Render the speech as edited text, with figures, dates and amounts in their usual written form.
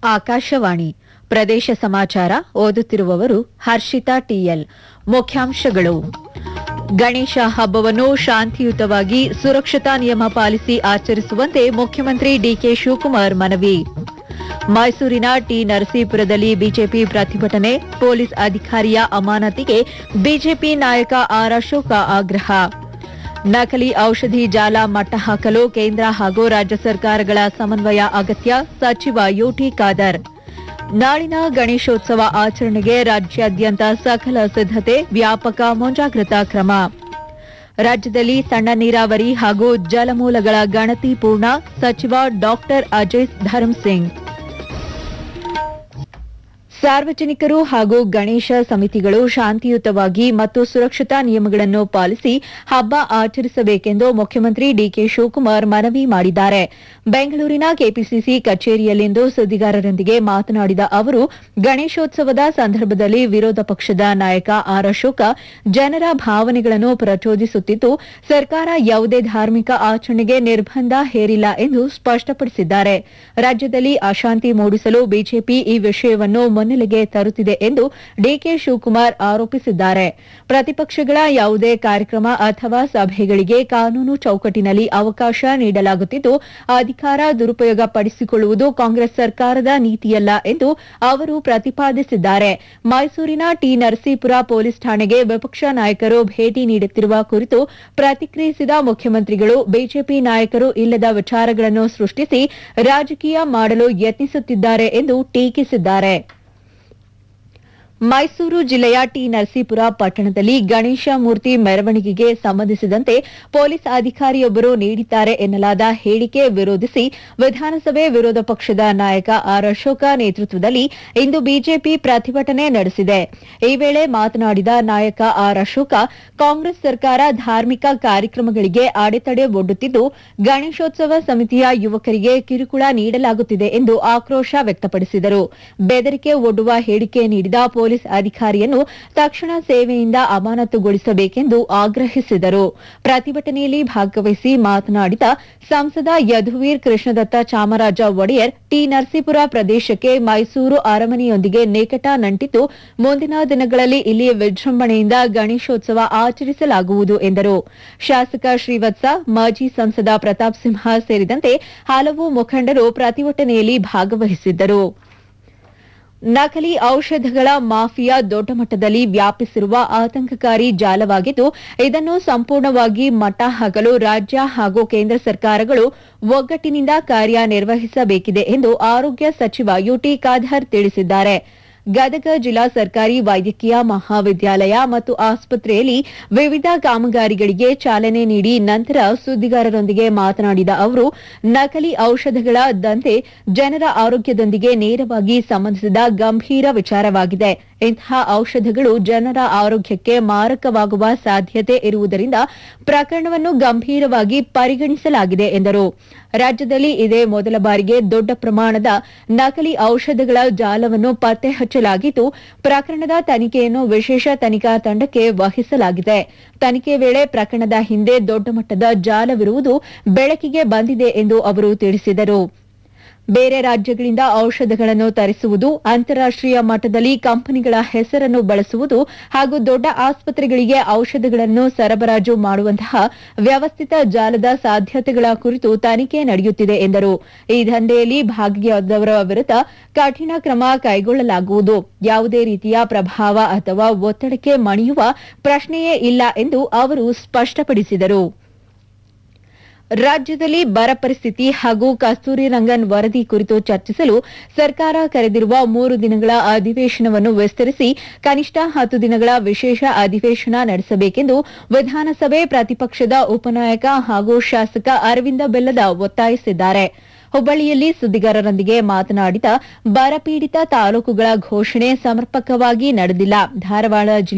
ಆಕಾಶವಾಣಿ ಪ್ರದೇಶ ಸಮಾಚಾರ ಓದುತ್ತಿರುವವರು ಹರ್ಷಿತಾ ಟಿಎಲ್. ಮುಖ್ಯಾಂಶಗಳು: ಗಣೇಶ ಹಬ್ಬವನ್ನು ಶಾಂತಿಯುತವಾಗಿ ಸುರಕ್ಷತಾ ನಿಯಮ ಪಾಲಿಸಿ ಆಚರಿಸುವಂತೆ ಮುಖ್ಯಮಂತ್ರಿ ಡಿಕೆ ಶಿವಕುಮಾರ್ ಮನವಿ. ಮೈಸೂರಿನ ಟಿ ನರಸೀಪುರದಲ್ಲಿ ಬಿಜೆಪಿ ಪ್ರತಿಭಟನೆ, ಪೊಲೀಸ್ ಅಧಿಕಾರಿಯ ಅಮಾನತಿಗೆ ಬಿಜೆಪಿ ನಾಯಕ ಆರ್ ಅಶೋಕ ಆಗ್ರಹ. ನಕಲಿ ಔಷಧಿ ಜಾಲ ಮಟ್ಟ ಹಾಕಲು ಕೇಂದ್ರ ಹಾಗೂ ರಾಜ್ಯ ಸರ್ಕಾರಗಳ ಸಮನ್ವಯ ಅಗತ್ಯ, ಸಚಿವ ಯುಟಿ ಖಾದರ್. ನಾಳಿನ ಗಣೇಶೋತ್ಸವ ಆಚರಣೆಗೆ ರಾಜ್ಯಾದ್ಯಂತ ಸಕಲ ಸಿದ್ದತೆ, ವ್ಯಾಪಕ ಮುಂಜಾಗ್ರತಾ ಕ್ರಮ. ರಾಜ್ಯದಲ್ಲಿ ಸಣ್ಣ ನೀರಾವರಿ ಹಾಗೂ ಜಲಮೂಲಗಳ ಗಣತಿ ಪೂರ್ಣ, ಸಚಿವ ಡಾ ಅಜಯ್ ಧರ್ಮಸಿಂಗ್. ಸಾರ್ವಜನಿಕರು ಹಾಗೂ ಗಣೇಶ ಸಮಿತಿಗಳು ಶಾಂತಿಯುತವಾಗಿ ಮತ್ತು ಸುರಕ್ಷತಾ ನಿಯಮಗಳನ್ನು ಪಾಲಿಸಿ ಹಬ್ಬ ಆಚರಿಸಬೇಕೆಂದು ಮುಖ್ಯಮಂತ್ರಿ ಡಿಕೆ ಶಿವಕುಮಾರ್ ಮನವಿ ಮಾಡಿದ್ದಾರೆ. ಬೆಂಗಳೂರಿನ ಕೆಪಿಸಿಸಿ ಕಚೇರಿಯಲ್ಲಿಂದು ಸುದ್ದಿಗಾರರೊಂದಿಗೆ ಮಾತನಾಡಿದ ಅವರು, ಗಣೇಶೋತ್ಸವದ ಸಂದರ್ಭದಲ್ಲಿ ವಿರೋಧ ಪಕ್ಷದ ನಾಯಕ ಆರ್ ಅಶೋಕ ಜನರ ಭಾವನೆಗಳನ್ನು ಪ್ರಚೋದಿಸುತ್ತಿದ್ದು, ಸರ್ಕಾರ ಯಾವುದೇ ಧಾರ್ಮಿಕ ಆಚರಣೆಗೆ ನಿರ್ಬಂಧ ಹೇರಿಲ್ಲ ಎಂದು ಸ್ಪಷ್ಟಪಡಿಸಿದ್ದಾರೆ. ರಾಜ್ಯದಲ್ಲಿ ಅಶಾಂತಿ ಮೂಡಿಸಲು ಬಿಜೆಪಿ ಈ ವಿಷಯವನ್ನು ಮುನ್ನೆಲೆಗೆ ತರುತ್ತಿದೆ ಎಂದು ಡಿಕೆ ಶಿವಕುಮಾರ್ ಆರೋಪಿಸಿದ್ದಾರೆ. ಪ್ರತಿಪಕ್ಷಗಳ ಯಾವುದೇ ಕಾರ್ಯಕ್ರಮ ಅಥವಾ ಸಭೆಗಳಿಗೆ ಕಾನೂನು ಚೌಕಟ್ಟಿನಲ್ಲಿ ಅವಕಾಶ ನೀಡಲಾಗುತ್ತಿದ್ದು, ಅಧಿಕಾರ ದುರುಪಯೋಗ ಪಡಿಸಿಕೊಳ್ಳುವುದು ಕಾಂಗ್ರೆಸ್ ಸರ್ಕಾರದ ನೀತಿಯಲ್ಲ ಎಂದು ಅವರು ಪ್ರತಿಪಾದಿಸಿದ್ದಾರೆ. ಮೈಸೂರಿನ ಟಿ ನರಸೀಪುರ ಪೊಲೀಸ್ ಠಾಣೆಗೆ ವಿಪಕ್ಷ ನಾಯಕರು ಭೇಟಿ ನೀಡುತ್ತಿರುವ ಕುರಿತು ಪ್ರತಿಕ್ರಿಯಿಸಿದ ಮುಖ್ಯಮಂತ್ರಿಗಳು, ಬಿಜೆಪಿ ನಾಯಕರು ಇಲ್ಲದ ವಿಚಾರಗಳನ್ನು ಸೃಷ್ಟಿಸಿ ರಾಜಕೀಯ ಮಾಡಲು ಯತ್ನಿಸುತ್ತಿದ್ದಾರೆ ಎಂದು ಟೀಕಿಸಿದ್ದಾರೆ. ಮೈಸೂರು ಜಿಲ್ಲೆಯ ಟಿ ನರಸೀಪುರ ಪಟ್ಟಣದಲ್ಲಿ ಗಣೇಶ ಮೂರ್ತಿ ಮೆರವಣಿಗೆಗೆ ಸಂಬಂಧಿಸಿದಂತೆ ಪೊಲೀಸ್ ಅಧಿಕಾರಿಯೊಬ್ಬರು ನೀಡಿದ್ದಾರೆ ಎನ್ನಲಾದ ಹೇಳಿಕೆ ವಿರೋಧಿಸಿ ವಿಧಾನಸಭೆ ವಿರೋಧ ಪಕ್ಷದ ನಾಯಕ ಆರ್ ಅಶೋಕ ನೇತೃತ್ವದಲ್ಲಿ ಇಂದು ಬಿಜೆಪಿ ಪ್ರತಿಭಟನೆ ನಡೆಸಿದೆ. ಈ ವೇಳೆ ಮಾತನಾಡಿದ ನಾಯಕ ಆರ್ ಅಶೋಕ, ಕಾಂಗ್ರೆಸ್ ಸರ್ಕಾರ ಧಾರ್ಮಿಕ ಕಾರ್ಯಕ್ರಮಗಳಿಗೆ ಅಡೆತಡೆ ಒಡ್ಡುತ್ತಿದ್ದು, ಗಣೇಶೋತ್ಸವ ಸಮಿತಿಯ ಯುವಕರಿಗೆ ಕಿರುಕುಳ ನೀಡಲಾಗುತ್ತಿದೆ ಎಂದು ಆಕ್ರೋಶ ವ್ಯಕ್ತಪಡಿಸಿದರು. ಬೆದರಿಕೆ ಒಡ್ಡುವ ಹೇಳಿಕೆ ನೀಡಿದ ಪೊಲೀಸ್ ಅಧಿಕಾರಿಯನ್ನು ತಕ್ಷಣ ಸೇವೆಯಿಂದ ಅಮಾನತುಗೊಳಿಸಬೇಕೆಂದು ಆಗ್ರಹಿಸಿದರು. ಪ್ರತಿಭಟನೆಯಲ್ಲಿ ಭಾಗವಹಿಸಿ ಮಾತನಾಡಿದ ಸಂಸದ ಯದುವೀರ್ ಕೃಷ್ಣದತ್ತ ಚಾಮರಾಜ ಒಡೆಯರ್, ಟಿ ನರಸೀಪುರ ಪ್ರದೇಶಕ್ಕೆ ಮೈಸೂರು ಅರಮನೆಯೊಂದಿಗೆ ನಿಕಟ ನಂಟಿದ್ದು, ಮುಂದಿನ ದಿನಗಳಲ್ಲಿ ಇಲ್ಲಿ ವಿಜೃಂಭಣೆಯಿಂದ ಗಣೇಶೋತ್ಸವ ಆಚರಿಸಲಾಗುವುದು ಎಂದರು. ಶಾಸಕ ಶ್ರೀವತ್ಸ, ಮಾಜಿ ಸಂಸದ ಪ್ರತಾಪ್ ಸಿಂಹ ಸೇರಿದಂತೆ ಹಲವು ಮುಖಂಡರು ಪ್ರತಿಭಟನೆಯಲ್ಲಿ ಭಾಗವಹಿಸಿದ್ದರು. ನಕಲಿ ಔಷಧಗಳ ಮಾಫಿಯಾ ದೊಡ್ಡ ಮಟ್ಟದಲ್ಲಿ ವ್ಯಾಪಿಸಿರುವ ಆತಂಕಕಾರಿ ಜಾಲವಾಗಿದ್ದು, ಇದನ್ನು ಸಂಪೂರ್ಣವಾಗಿ ಮಟ್ಟ ಹಾಕಲು ರಾಜ್ಯ ಹಾಗೂ ಕೇಂದ್ರ ಸರ್ಕಾರಗಳು ಒಗ್ಗಟ್ಟಿನಿಂದ ಕಾರ್ಯನಿರ್ವಹಿಸಬೇಕಿದೆ ಎಂದು ಆರೋಗ್ಯ ಸಚಿವ ಯುಟಿ ಖಾದರ್ ತಿಳಿಸಿದ್ದಾರೆ. ಗದಗ ಜಿಲ್ಲಾ ಸರ್ಕಾರಿ ವೈದ್ಯಕೀಯ ಮಹಾವಿದ್ಯಾಲಯ ಮತ್ತು ಆಸ್ಪತ್ರೆಯಲ್ಲಿ ವಿವಿಧ ಕಾಮಗಾರಿಗಳಿಗೆ ಚಾಲನೆ ನೀಡಿ ನಂತರ ಸುದ್ದಿಗಾರರೊಂದಿಗೆ ಮಾತನಾಡಿದ ಅವರು, ನಕಲಿ ಔಷಧಗಳ ದಂಧೆ ಜನರ ಆರೋಗ್ಯದೊಂದಿಗೆ ನೇರವಾಗಿ ಸಂಬಂಧಿಸಿದ ಗಂಭೀರ ವಿಚಾರವಾಗಿದೆ. ಇಂತಹ ಔಷಧಗಳು ಜನರ ಆರೋಗ್ಯಕ್ಕೆ ಮಾರಕವಾಗುವ ಸಾಧ್ಯತೆ ಇರುವುದರಿಂದ ಪ್ರಕರಣವನ್ನು ಗಂಭೀರವಾಗಿ ಪರಿಗಣಿಸಲಾಗಿದೆ ಎಂದರು. ರಾಜ್ಯದಲ್ಲಿ ಇದೇ ಮೊದಲ ಬಾರಿಗೆ ದೊಡ್ಡ ಪ್ರಮಾಣದ ನಕಲಿ ಔಷಧಗಳ ಜಾಲವನ್ನು ಪತ್ತೆ ಹಚ್ಚಲಾಗಿದ್ದು, ಪ್ರಕರಣದ ತನಿಖೆಯನ್ನು ವಿಶೇಷ ತನಿಖಾ ತಂಡಕ್ಕೆ ವಹಿಸಲಾಗಿದೆ. ತನಿಖೆ ವೇಳೆ ಪ್ರಕರಣದ ಹಿಂದೆ ದೊಡ್ಡ ಮಟ್ಟದ ಜಾಲವಿರುವುದು ಬೆಳಕಿಗೆ ಬಂದಿದೆ ಎಂದು ಅವರು ತಿಳಿಸಿದರು. ಬೇರೆ ರಾಜ್ಯಗಳಿಂದ ಔಷಧಗಳನ್ನು ತರಿಸುವುದು, ಅಂತಾರಾಷ್ಟೀಯ ಮಟ್ಟದಲ್ಲಿ ಕಂಪನಿಗಳ ಹೆಸರನ್ನು ಬಳಸುವುದು ಹಾಗೂ ದೊಡ್ಡ ಆಸ್ಪತ್ರೆಗಳಿಗೆ ಔಷಧಗಳನ್ನು ಸರಬರಾಜು ಮಾಡುವಂತಹ ವ್ಯವಸ್ಥಿತ ಜಾಲದ ಸಾಧ್ಯತೆಗಳ ಕುರಿತು ತನಿಖೆ ನಡೆಯುತ್ತಿದೆ ಎಂದರು. ಈ ದಂಧೆಯಲ್ಲಿ ಭಾಗಿಯಾದವರ ವಿರುದ್ಧ ಕಠಿಣ ಕ್ರಮ ಕೈಗೊಳ್ಳಲಾಗುವುದು. ಯಾವುದೇ ರೀತಿಯ ಪ್ರಭಾವ ಅಥವಾ ಒತ್ತಡಕ್ಕೆ ಮಣಿಯುವ ಪ್ರಶ್ನೆಯೇ ಇಲ್ಲ ಎಂದು ಅವರು ಸ್ಪಷ್ಟಪಡಿಸಿದರು. ರಾಜ್ಯದಲ್ಲಿ ಬರ ಪರಿಸ್ಥಿತಿ ಹಾಗೂ ಕಸ್ತೂರಿ ರಂಗನ್ ವರದಿ ಕುರಿತು ಚರ್ಚಿಸಲು ಸರ್ಕಾರ ಕರೆದಿರುವ 3 ದಿನಗಳ ಅಧಿವೇಶನವನ್ನು ವಿಸ್ತರಿಸಿ ಕನಿಷ್ಠ 10 ದಿನಗಳ ವಿಶೇಷ ಅಧಿವೇಶನ ನಡೆಸಬೇಕೆಂದು ವಿಧಾನಸಭೆ ಪ್ರತಿಪಕ್ಷದ ಉಪನಾಯಕ ಹಾಗೂ ಶಾಸಕ ಅರವಿಂದ ಬೆಲ್ಲದ ಒತ್ತಾಯಿಸಿದ್ದಾರೆ. ಹುಬ್ಬಳ್ಳಿಯಲ್ಲಿ ಸುದ್ದಿಗಾರರೊಂದಿಗೆ ಮಾತನಾಡಿದ ಬರಪೀಡಿತ ತಾಲೂಕುಗಳ ಘೋಷಣೆ ಸಮರ್ಪಕವಾಗಿ ನಡೆದಿಲ್ಲ. ಧಾರವಾಡ